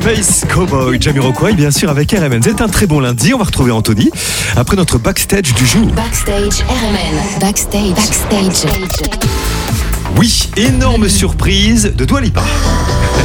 Space Cowboy, Jamiroquai, bien sûr, avec RMN. C'est un très bon lundi. On va retrouver Anthony après notre backstage du jour. Backstage RMN. Backstage. Oui, énorme surprise de Dua Lipa.